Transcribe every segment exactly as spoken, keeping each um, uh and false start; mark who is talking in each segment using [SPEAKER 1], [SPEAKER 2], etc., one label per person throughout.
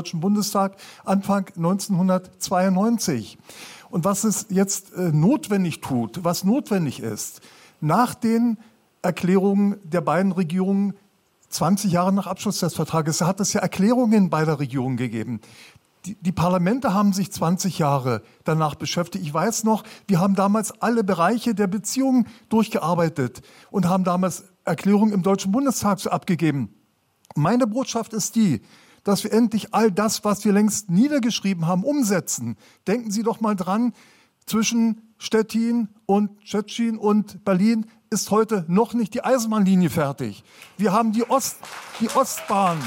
[SPEAKER 1] Deutschen Bundestag Anfang neunzehnhundertzweiundneunzig. Und was es jetzt äh, notwendig tut, was notwendig ist, nach den Erklärungen der beiden Regierungen zwanzig Jahre nach Abschluss des Vertrages, da hat es ja Erklärungen beider Regierungen gegeben. Die, die Parlamente haben sich zwanzig Jahre danach beschäftigt. Ich weiß noch, wir haben damals alle Bereiche der Beziehungen durchgearbeitet und haben damals Erklärungen im Deutschen Bundestag so abgegeben. Meine Botschaft ist die, dass wir endlich all das, was wir längst niedergeschrieben haben, umsetzen. Denken Sie doch mal dran, zwischen Stettin und Szczecin und Berlin ist heute noch nicht die Eisenbahnlinie fertig. Wir haben die, Ost, die Ostbahn.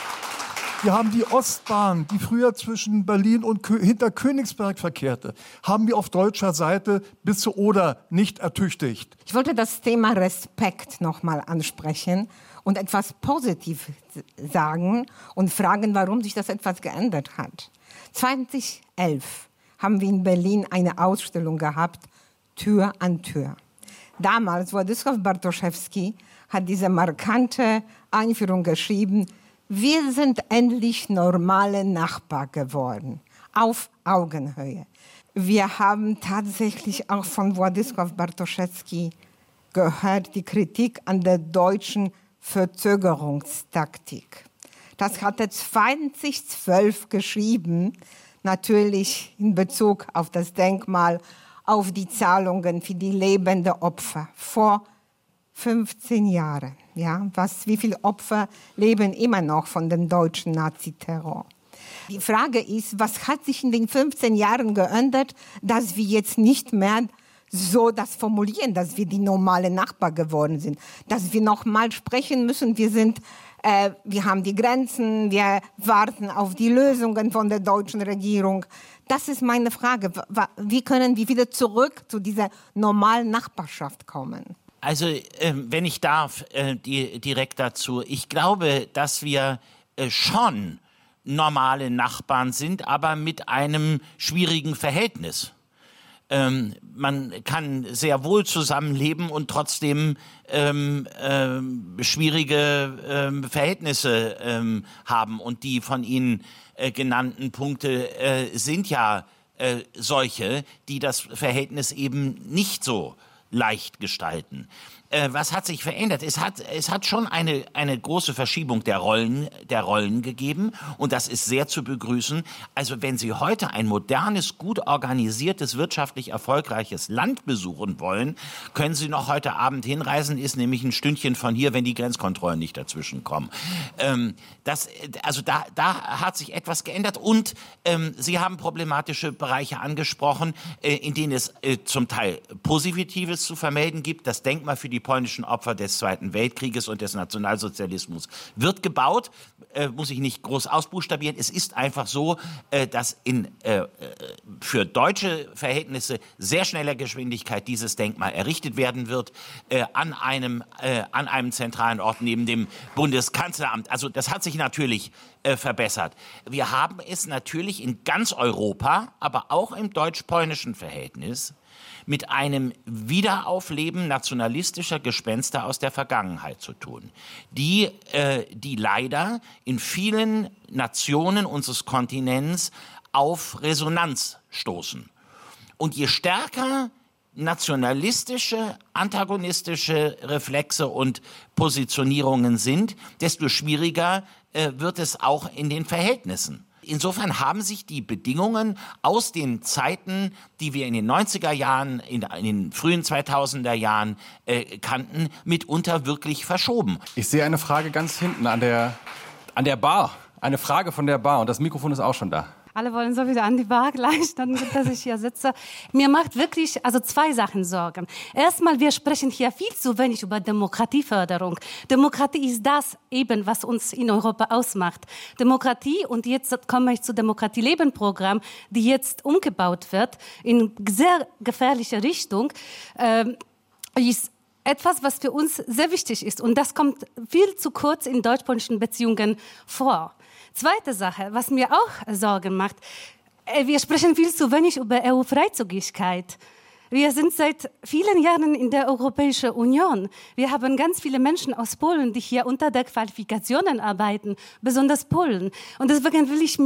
[SPEAKER 1] Wir haben die Ostbahn, die früher zwischen Berlin und Kö- hinter Königsberg verkehrte, haben wir auf deutscher Seite bis zur Oder nicht ertüchtigt.
[SPEAKER 2] Ich wollte das Thema Respekt noch mal ansprechen und etwas positiv sagen und fragen, warum sich das etwas geändert hat. zweitausendelf haben wir in Berlin eine Ausstellung gehabt, Tür an Tür. Damals, Władysław Bartoszewski hat diese markante Einführung geschrieben, wir sind endlich normale Nachbarn geworden, auf Augenhöhe. Wir haben tatsächlich auch von Władysław Bartoszewski gehört, die Kritik an der deutschen Verzögerungstaktik. Das hat er zweitausendzwölf geschrieben, natürlich in Bezug auf das Denkmal, auf die Zahlungen für die lebenden Opfer vor fünfzehn Jahren. Ja, was, wie viele Opfer leben immer noch von dem deutschen Naziterror? Die Frage ist, was hat sich in den fünfzehn Jahren geändert, dass wir jetzt nicht mehr so das formulieren, dass wir die normale Nachbar geworden sind, dass wir noch mal sprechen müssen, wir sind, äh, wir haben die Grenzen, wir warten auf die Lösungen von der deutschen Regierung. Das ist meine Frage. Wie können wir wieder zurück zu dieser normalen Nachbarschaft kommen?
[SPEAKER 3] Also, äh, wenn ich darf, äh, die, direkt dazu. Ich glaube, dass wir äh, schon normale Nachbarn sind, aber mit einem schwierigen Verhältnis. Ähm, man kann sehr wohl zusammenleben und trotzdem ähm, ähm, schwierige ähm, Verhältnisse ähm, haben. Und die von Ihnen äh, genannten Punkte äh, sind ja äh, solche, die das Verhältnis eben nicht so leicht gestalten. Äh, was hat sich verändert? Es hat, es hat schon eine, eine große Verschiebung der Rollen, der Rollen gegeben und das ist sehr zu begrüßen. Also wenn Sie heute ein modernes, gut organisiertes, wirtschaftlich erfolgreiches Land besuchen wollen, können Sie noch heute Abend hinreisen, ist nämlich ein Stündchen von hier, wenn die Grenzkontrollen nicht dazwischen kommen. Ähm, das, also da, da hat sich etwas geändert und ähm, Sie haben problematische Bereiche angesprochen, äh, in denen es äh, zum Teil Positives zu vermelden gibt. Das Denkmal für die polnischen Opfer des Zweiten Weltkrieges und des Nationalsozialismus wird gebaut, äh, muss ich nicht groß ausbuchstabieren. Es ist einfach so, äh, dass in äh, für deutsche Verhältnisse sehr schneller Geschwindigkeit dieses Denkmal errichtet werden wird, äh, an einem äh, an einem zentralen Ort neben dem Bundeskanzleramt. Also das hat sich natürlich äh, verbessert. Wir haben es natürlich in ganz Europa, aber auch im deutsch-polnischen Verhältnis mit einem Wiederaufleben nationalistischer Gespenster aus der Vergangenheit zu tun, die, äh, die leider in vielen Nationen unseres Kontinents auf Resonanz stoßen. Und je stärker nationalistische, antagonistische Reflexe und Positionierungen sind, desto schwieriger äh, wird es auch in den Verhältnissen. Insofern haben sich die Bedingungen aus den Zeiten, die wir in den neunziger Jahren, in, in den frühen zweitausender Jahren äh, kannten, mitunter wirklich verschoben.
[SPEAKER 4] Ich sehe eine Frage ganz hinten an der, an der Bar. Eine Frage von der Bar und das Mikrofon ist auch schon da.
[SPEAKER 5] Alle wollen so wieder an die Bar gleich, dann, dass ich hier sitze. Mir macht wirklich also zwei Sachen Sorgen. Erstmal, wir sprechen hier viel zu wenig über Demokratieförderung. Demokratie ist das eben, was uns in Europa ausmacht. Demokratie, und jetzt komme ich zu Demokratie-Leben-Programm, die jetzt umgebaut wird in sehr gefährliche Richtung, äh, ist etwas, was für uns sehr wichtig ist. Und das kommt viel zu kurz in deutsch-polnischen Beziehungen vor. Zweite Sache, was mir auch Sorgen macht, wir sprechen viel zu wenig über E U-Freizügigkeit. Wir sind seit vielen Jahren in der Europäischen Union. Wir haben ganz viele Menschen aus Polen, die hier unter der Qualifikationen arbeiten, besonders Polen. Und deswegen will ich